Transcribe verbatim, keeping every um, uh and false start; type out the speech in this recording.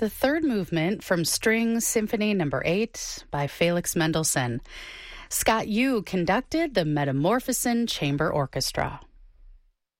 the third movement from String Symphony Number eight by Felix Mendelssohn. Scott Yu conducted the Metamorphosin Chamber Orchestra.